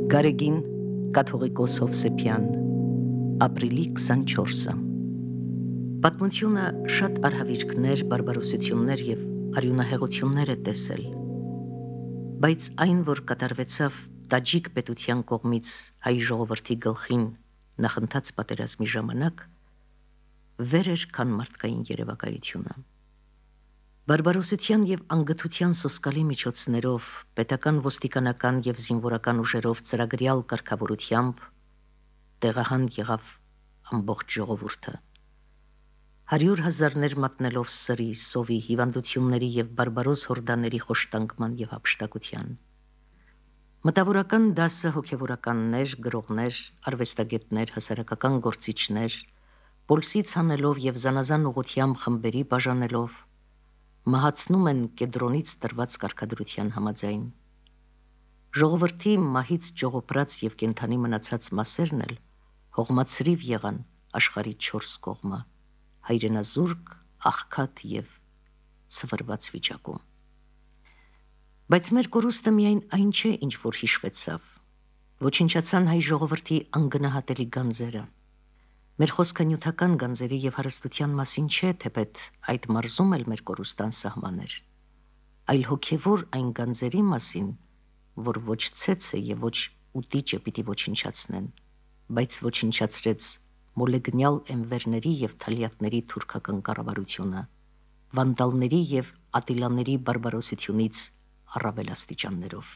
Գարեգին կաթողիկոս Հովսեփյան, ապրիլի 24-ը։ Պատմությունը շատ արհավիրքներ, բարբարոսություններ և արյունահեղություններ է տեսել, բայց այն, որ կատարվեցավ Տաջիկ պետության կողմից հայ ժողովրդի գլխին նախընթաց պատերազմի ժամանակ, վեր էր, քան մարդկային երևակայությունը։ Բարբարոսության և անգթության սոսկալի միջոցներով, պետական, ոստիկանական և զինվորական ուժերով ծրագրյալ կարգավորությամբ տեղահան եղավ ամբողջ ժողովուրդը։ 100,000-ներ մատնելով սրի, սովի, հիվանդությունների և բարբարոս հորդաների խոշտանգման և հափշտակության։ Մտավորական դասը հոգևորականներ, գրողներ, արվեստագետներ, հասարակական գործիչներ, պոլսից հանելով և զանազան ուղղությամբ խմբերի բաժանելով, մահացնում են կեդրոնից տրված կարգադրության համաձայն։ Ժողովրդի մահից ճողոպրած և կենդանի մնացած մասերն էլ հողմացրիվ եղան աշխարհի 4 կողմը, հայրենազուրկ, աղքատ և ցվրված վիճակում։ Բայց մեր կորուստը միայն այն չէ, ինչ որ հիշվեցավ, ոչնչացան հայ ժողովրդի անգնահատելի գանձերը։ Մեր խոսքը նյութական գանձերի և հարստության մասին չէ, թեպետ այդ մարզում էլ մեր կորուստան սահմաներ, այլ հոգևոր այն գանձերի մասին, որ ոչ ցեցը և ոչ ուտիճը պիտի ոչնչացնեն, բայց ոչնչացրեց մոլեգնյալ էնվերների և թալյատների թուրքական կառավարությունը, վանդալների և ատիլաների բարբարոսությունից առավել աստիճաններով։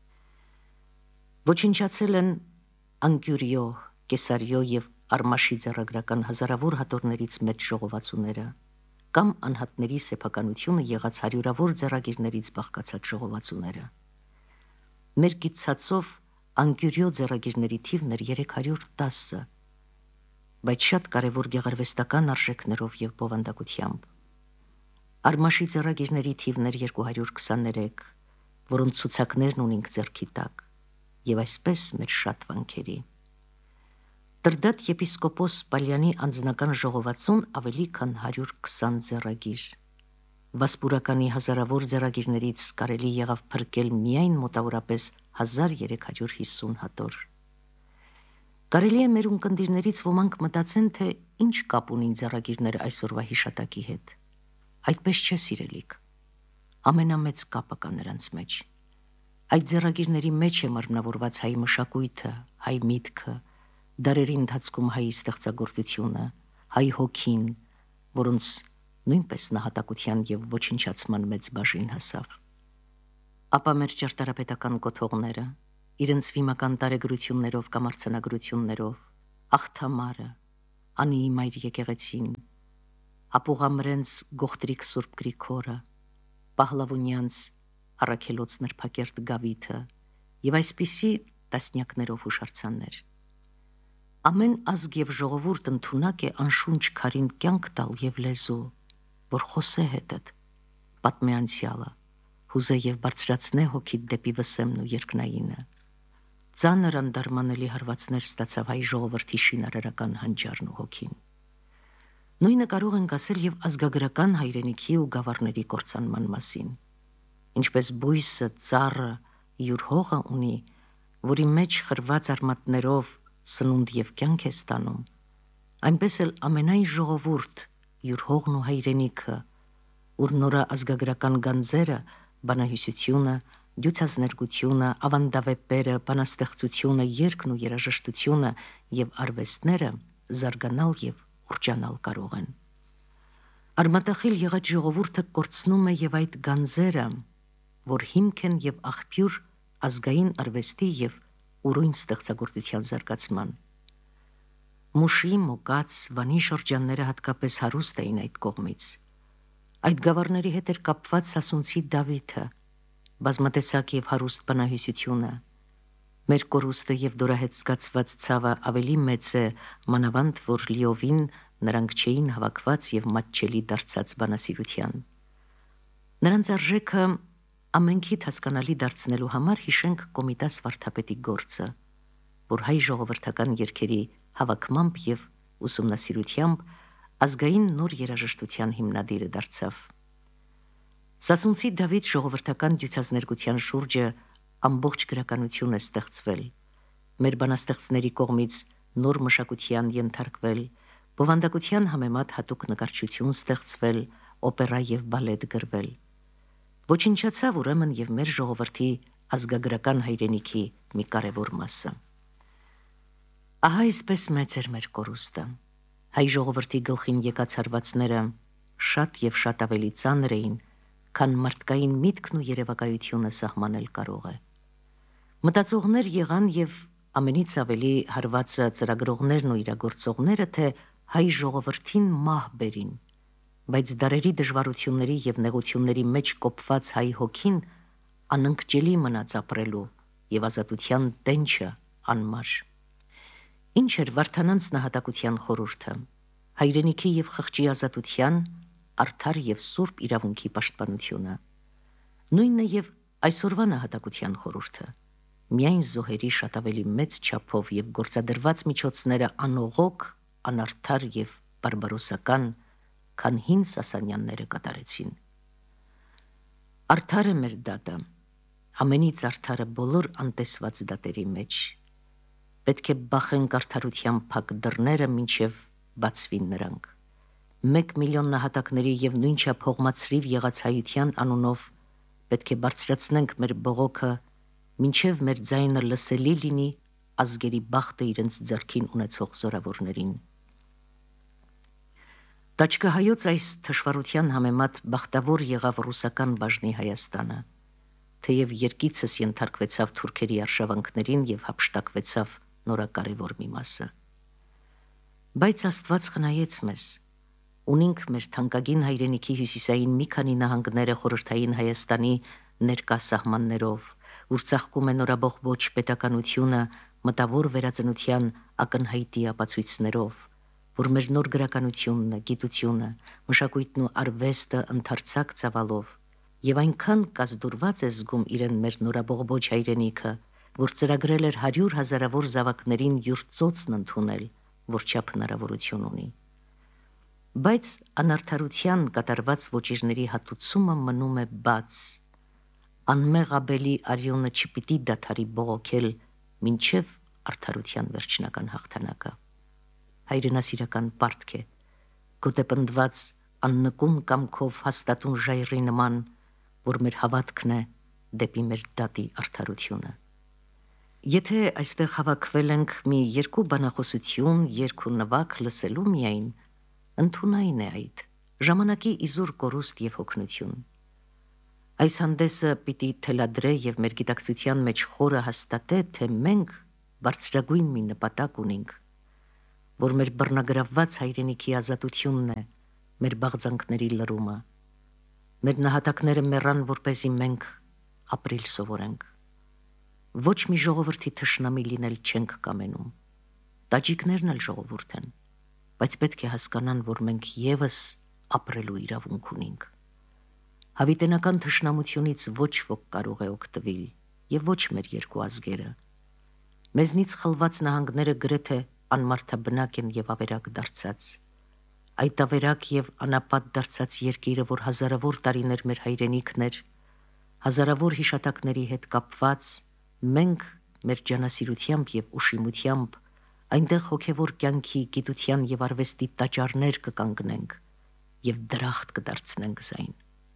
Ոչնչացել են Անկյուրիո, Կեսարիո և Արմաշի ձեռագրական հազարավոր հատորներից մեծ ժողովածուները, կամ անհատների սեփականությունը եղած հարյուրավոր ձեռագիրներից բաղկացած ժողովածուները։ Մեր գիտցածով Անկյուրիո ձեռագիրների թիվն էր 310, բայց շատ կարևոր գեղարվեստական արժեքներով և բովանդակությամբ։ Արմաշի ձեռագիրների թիվն էր 223, որոնց ցուցակներն ունենք ձեռքի տակ, և այսպես մեր շատ վանքերի։ Տրդատ եպիսկոպոս Պալյանի անձնական ժողովածուն ավելի քան 120 ձեռագիր։ Վասպուրականի հազարավոր ձեռագիրներից կարելի եղավ փրկել միայն մոտավորապես 1350 հատոր։ Կարելի է մեր ունկնդիրներից ոմանք մտածեն, թե ինչ կապ ունին ձեռագիրները այսօրվա հիշատակի հետ։ Այդպես չէ, սիրելիք։ Ամենամեծ կապը կա նրանց մեջ։ Այդ ձեռագիրների մեջ է մարմնավորված հայ մշակույթը, հայ միտքը, դարերի ընթացքում հայի ստեղծագործությունը, հայ հոգին, որոնց նույնպես նահատակության և ոչնչացման մեծ բաժին հասավ։ Ապա մեր ճարտարապետական կոթողները, իրենց վիմական տարեգրություններով կամ արձանագրություններով, Աղթամարը, Անիի մայր եկեղեցին, Ապուղամրենց Գողտրիկ Սուրբ Գրիգորը, Պահլավունյանց Առաքելոց նրբակերտ Գավիթը և այսպիսի տասնյակներով հուշարձաններ։ Ամեն ազգ և ժողովուրդ ընդունակ է անշունչ քարին կյանք տալ և լեզու, որ խոսե հետդ, պատմե անցյալը, հուզե և բարձրացնե հոգիդ դեպի վսեմն ու երկնայինը։ Ծանր անդարմանելի հարվածներ ստացավ հայ ժողովրդի շինարարական հանճարն ու հոգին։ Նույնը կարող ենք ասել և ազգագրական հայրենիքի ու գավառների կործանման մասին։ Ինչպես բույսը, ծառը յուր հողը ունի, որի մեջ խրված արմատներով սնունդ և կյանք է ստանում, այնպես էլ ամենայն ժողովուրդ յուր հողն ու հայրենիքը, ուր նորա ազգագրական գանձերը, բանահյուսությունը, դյուցազներգությունը, ավանդավեպերը, բանաստեղծությունը, երգն ու երաժշտությունը և արվեստները զարգանալ և ուռճանալ կարող են։ Արմատախիլ եղած ժողովուրդը կորցնում է և այդ գանձերը, որ հիմք են և աղբյուր ազգային արվեստի և ուրույն ստեղծագործության զարգացման։ Մուշի, Մոկաց, Վանի շրջանները հատկապես հարուստ էին այդ կողմից։ Այդ գավառների հետ էր կապված Սասունցի Դավիթը, բազմատեսակ և հարուստ բանահյուսությունը։ Մեր կորուստը և դորահետ զգացված ցավը ավելի մեծ է, մանավանդ որ լիովին նրանք չէին հավաքված և մատչելի դարձած բանասիրության։ Նրանց արժեքը ամենքիդ հասկանալի դարձնելու համար հիշենք Կոմիտաս վարդապետի գործը, որ հայ ժողովրդական երգերի հավաքմամբ և ուսումնասիրությամբ ազգային նոր երաժշտության հիմնադիրը դարձավ։ Սասունցի Դավիթ ժողովրդական դյուցազներգության շուրջը ամբողջ գրականություն է ստեղծվել, մեր բանաստեղծների կողմից նոր մշակության ենթարկվել, բովանդակության համեմատ հատուկ նկարչություն ստեղծվել, օպերա եւ բալետ գրվել։ Ոչնչացավ ուրեմն եւ մեր ժողովրդի ազգագրական հայրենիքի մի կարևոր մասը։ Ահա այսպես մեծ էր մեր կորուստը։ Հայ ժողովրդի գլխին եկած հարվածները շատ եւ շատ ավելի ծանր էին, քան մարդկային միտքն ու երևակայությունը սահմանել կարող է։ Մտածողներ եղան եւ ամենից ավելի հարվածը ծրագրողներն ու իրագործողները, թե հայ ժողովրդին մահ բերին, բայց դարերի դժվարությունների եւ նեղությունների մեջ կոփված հայ հոգին անընկճելի մնաց ապրելու եւ ազատության տենչը անմար։ Ինչ էր Վարդանանց նահատակության խորհուրդը, հայրենիքի եւ խղճի ազատության, արդար եւ սուրբ իրավունքի պաշտպանությունը։ Նույնն է եւ այսօրվա նահատակության խորհուրդը, միայն զոհերի շատ ավելի մեծ չափով եւ գործադրված միջոցները անողոք, անարդար եւ բարբարոսական, քան հին Սասանյանները կատարեցին։ Արդար է մեր դատը, ամենից արդարը բոլոր անտեսված դատերի մեջ։ Պետք է բախենք արդարության փակ դռները, մինչև բացվին նրանք։ 1 միլիոն նահատակների եւ նույնչափ հողմացրիվ եղած հայության անունով պետք է բարձրացնենք մեր բողոքը, մինչև մեր ձայնը լսելի լինի ազգերի բախտը իրենց ձեռքին ունեցող զորավորներին։ Տաճկահայոց այս թշվառության համեմատ բախտավոր եղավ ռուսական բաժնի Հայաստանը, թեև երկիցս ենթարկվեցավ թուրքերի արշավանքներին եւ հափշտակվեցավ նորակարևոր մի մասը։ Բայց Աստված խնայեց մեզ, ունենք մեր թանկագին հայրենիքի հյուսիսային մի քանի նահանգները խորհրդային Հայաստանի ներկա սահմաններով, ուր ծաղկում է նորաբողբոջ պետականությունը մտավոր վերածնության ակնհայտի ապացույցներով, որ մեր նոր գրականությունը, գիտությունը, մշակույթն ու արվեստը ընդարձակ ծավալով եւ այնքան կազդուրված է զգում իրեն մեր նորաբողբոջ հայրենիքը, որ ծրագրել էր 100 հազարավոր զավակներին յուր ծոցն ընդունել, որչափ հնարավորություն ունի։ Բայց անարդարության կատարված ոճիրների հատուցումը մնում է բաց, անմեղ Աբելի արյունը չպիտի դադարի բողոքել մինչև արդարության վերջնական հաղթանակը։ Հայրենասիրական պարտք է, գոտեպնդված աննկուն կամքով հաստատուն ժայռի նման, որ մեր հավատքն է դեպի մեր դատի արդարությունը։ Եթե այստեղ հավաքվել ենք մի երկու բանախոսություն, երգ ու նվագ լսելու միայն, ընդունայն է այդ, ժամանակի իզուր կորուստ եւ հոգնություն։ Այս հանդեսը պիտի թելադրե եւ մեր գիտակցության մեջ խորը հաստատե, թե մենք բարձրագույն մի նպատակ ունենք, որ մեր բռնագրավված հայրենիքի ազատությունն է, մեր բաղձանքների լրումը։ Մեր նահատակները մեռան, որպեսզի մենք ապրիլ սովորենք։ Ոչ մի ժողովրդի թշնամի լինել չենք կամենում։ Տաջիկներն էլ ժողովուրդ են, բայց պետք է հասկանան, որ մենք եւս ապրելու իրավունք ունենք։ Հավիտենական թշնամությունից ոչ ոք կարող է օգտվել, եւ ոչ մեր երկու ազգերը։ Մեզնից խլված նահանգները գրեթե անմարդաբնակ են եւ ավերակ դարձած։ Այդ ավերակ եւ անապատ դարձած երկիրը, որ հազարավոր տարիներ մեր հայրենիքն էր, հազարավոր հիշատակների հետ կապված, մենք մեր ջանասիրությամբ եւ ուշիմությամբ այնտեղ հոգեվոր կյանքի, գիտության եւ արվեստի տաճարներ կկանգնենք եւ դրախտ կդարձնենք զայն։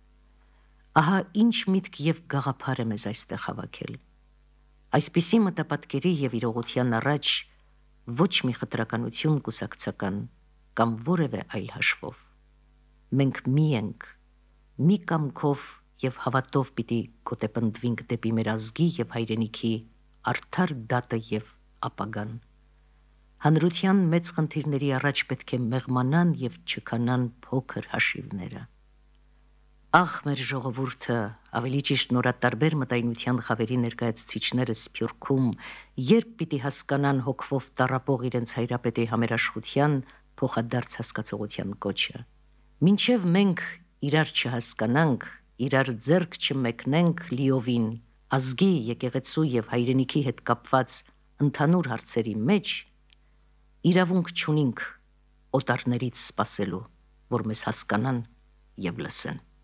Ահա ինչ միտք եւ գաղափար է մեզ այստեղ հավաքել։ Այսպիսի մտապատկերի եւ իրողության առաջ ոչ մի խտրականություն կուսակցական կամ որևէ այլ հաշվով։ Մենք մի ենք, մի կամքով եւ հավատով պիտի գոտեպնդվենք դեպի մեր ազգի եւ հայրենիքի արդար դատը եւ ապագան։ Հանրության մեծ խնդիրների առաջ պետք է մեղմանան եւ չքանան փոքր հաշիվները։ Ախ, մեր ժողովուրդը, ավելի ճիշտ նորատարբեր մտայնության խավերի ներկայացուցիչները Սփյուռքում, երբ պիտի հասկանան հոգվով տառապող իրենց հայրապետի համերաշխության փոխադարձ հասկացողության կոչը։ Մինչև մենք իրար չհասկանանք, իրար ձեռք չմեկնենք լիովին, ազգի, եկեղեցու եւ հայրենիքի հետ կապված ընդհանուր հարցերի մեջ, իրավունք չունենք օտարներից սпасելու, որ մեզ հասկանան եւ լսեն։